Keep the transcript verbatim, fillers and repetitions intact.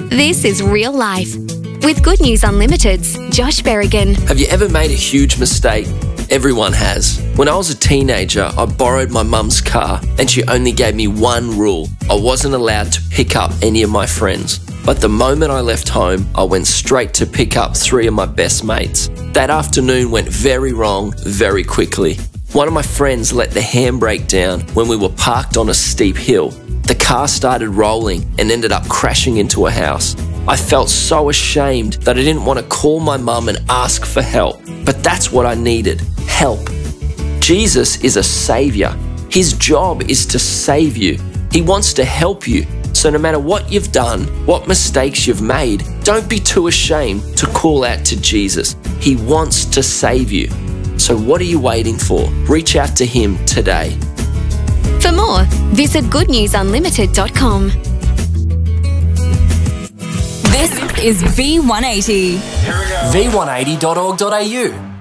This is real life. With Good News Unlimited's Josh Berrigan. Have you ever made a huge mistake? Everyone has. When I was a teenager, I borrowed my mum's car and she only gave me one rule. I wasn't allowed to pick up any of my friends. But the moment I left home, I went straight to pick up three of my best mates. That afternoon went very wrong very quickly. One of my friends let the handbrake down when we were parked on a steep hill. The car started rolling and ended up crashing into a house. I felt so ashamed that I didn't want to call my mum and ask for help. But that's what I needed, help. Jesus is a saviour. His job is to save you. He wants to help you. So no matter what you've done, what mistakes you've made, don't be too ashamed to call out to Jesus. He wants to save you. So what are you waiting for? Reach out to him today. For more, visit good news unlimited dot com. This is V one eighty. v one eighty dot org dot a u.